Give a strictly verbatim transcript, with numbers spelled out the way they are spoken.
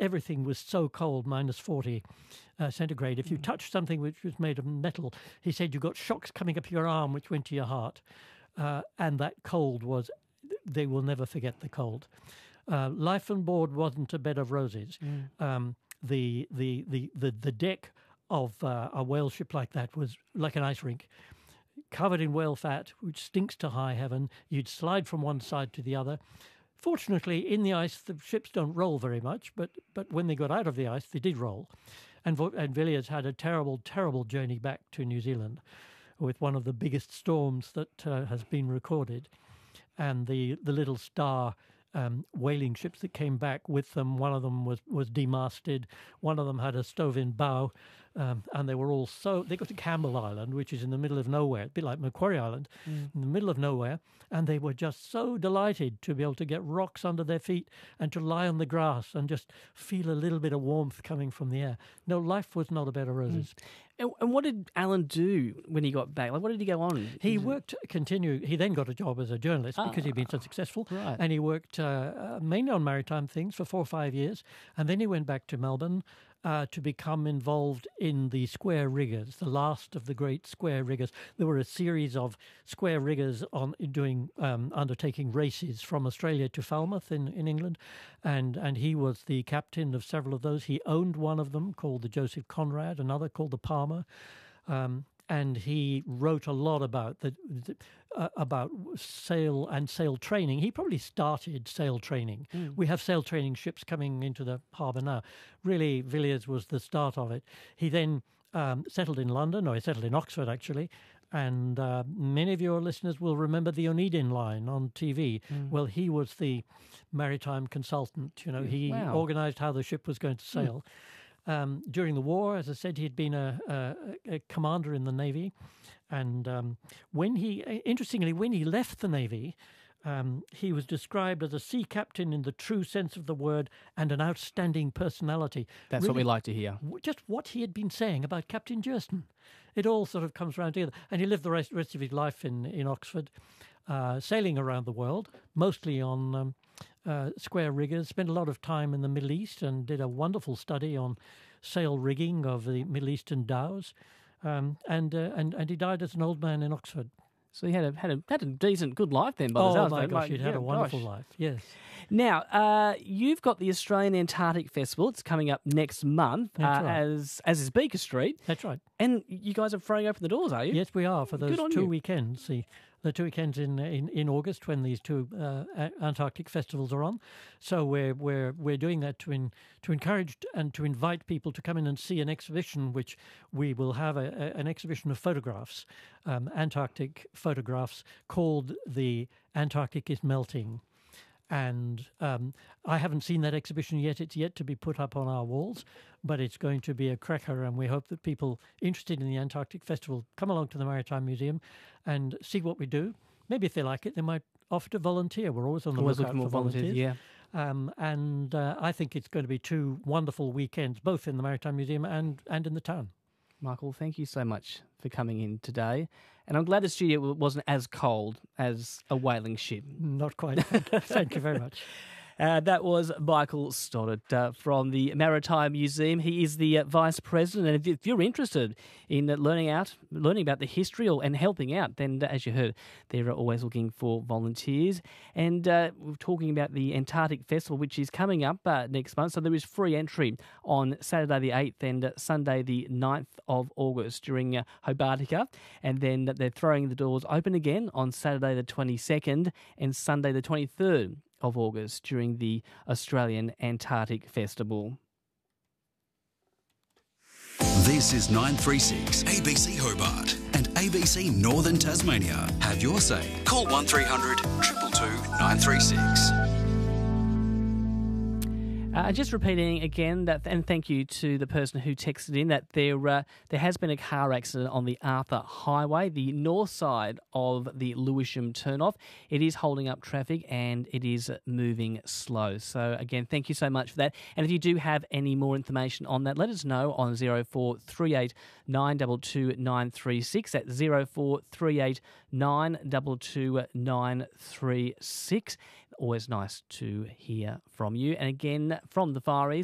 everything was so cold, minus forty uh, centigrade. If you touched something which was made of metal, he said you got shocks coming up your arm which went to your heart. Uh, and that cold was, they will never forget the cold. Uh, life on board wasn't a bed of roses. Mm. Um, the, the, the, the, the deck of uh, a whale ship like that was like an ice rink, covered in whale fat, which stinks to high heaven. You'd slide from one side to the other. Fortunately, in the ice, the ships don't roll very much, but but when they got out of the ice, they did roll. And, and Villiers had a terrible, terrible journey back to New Zealand with one of the biggest storms that uh, has been recorded. And the, the little Star um, whaling ships that came back with them, one of them was, was demasted, one of them had a stove-in bow, um, and they were all so... They got to Campbell Island, which is in the middle of nowhere, a bit like Macquarie Island, mm. in the middle of nowhere, and they were just so delighted to be able to get rocks under their feet and to lie on the grass and just feel a little bit of warmth coming from the air. No, life was not a bed of roses. Mm. And, and what did Alan do when he got back? Like, what did he go on? He worked, continue. He then got a job as a journalist ah, because he'd been so successful. Right. And he worked uh, uh, mainly on maritime things for four or five years. And then he went back to Melbourne uh, to become involved in the square riggers, the last of the great square riggers. There were a series of square riggers on doing um, undertaking races from Australia to Falmouth in, in England. And, and he was the captain of several of those. He owned one of them called the Joseph Conrad, another called the Palmer. Um, and he wrote a lot about the, the uh, about sail and sail training. He probably started sail training. Mm. We have sail training ships coming into the harbour now. Really, Villiers was the start of it. He then um, settled in London, or he settled in Oxford, actually. And uh, many of your listeners will remember the Oneidin line on T V. Mm. Well, he was the maritime consultant. You know, he wow. organised how the ship was going to sail. Mm. Um, during the war, as I said, he'd been a, a, a commander in the Navy. And um, when he, interestingly, when he left the Navy, um, he was described as a sea captain in the true sense of the word and an outstanding personality. That's really, what we like to hear. Just what he had been saying about Captain Jerston. It all sort of comes round together. And he lived the rest, rest of his life in, in Oxford, uh, sailing around the world, mostly on... Um, Uh, square riggers, spent a lot of time in the Middle East and did a wonderful study on sail rigging of the Middle Eastern dhows, um, and, uh, and and he died as an old man in Oxford. So he had a had a had a decent, good life then. By oh the sounds my of it. gosh, Like, he'd had yeah, a wonderful gosh. life. Yes. Now uh, you've got the Australian Antarctic Festival. It's coming up next month, That's uh, right. as as is Beaker Street. That's right. And you guys are throwing open the doors, are you? Yes, we are for those Good on two you. weekends. The the two weekends in in, in August when these two uh, Antarctic festivals are on. So we're we're we're doing that to in, to encourage and to invite people to come in and see an exhibition, which we will have a, a, an exhibition of photographs, um, Antarctic photographs called The Antarctic is Melting. And um, I haven't seen that exhibition yet. It's yet to be put up on our walls, but it's going to be a cracker, and we hope that people interested in the Antarctic Festival come along to the Maritime Museum and see what we do. Maybe if they like it, they might offer to volunteer. We're always on the Always lookout looking for for volunteers, volunteers. yeah. Um, and uh, I think it's going to be two wonderful weekends, both in the Maritime Museum and, and in the town. Michael, thank you so much for coming in today. And I'm glad the studio wasn't as cold as a whaling ship. Not quite. Thank you very much. Uh, that was Michael Stoddart uh, from the Maritime Museum. He is the uh, Vice President, and if, if you're interested in uh, learning out, learning about the history or, and helping out, then uh, as you heard, they're always looking for volunteers. And uh, we're talking about the Antarctic Festival, which is coming up uh, next month. So there is free entry on Saturday the eighth and uh, Sunday the ninth of August during uh, Hobartica. And then they're throwing the doors open again on Saturday the twenty-second and Sunday the twenty-third of August during the Australian Antarctic Festival. This is nine three six A B C Hobart and A B C Northern Tasmania. Have your say. Call one three hundred two two two nine three six. Uh, just repeating again that, and thank you to the person who texted in that there uh, there has been a car accident on the Arthur Highway, the north side of the Lewisham turnoff. It is holding up traffic and it is moving slow. So again, thank you so much for that. And if you do have any more information on that, let us know on zero four three eight nine two two nine three six. That's zero four three eight nine two two nine three six. Always nice to hear from you. And again, from the Far East,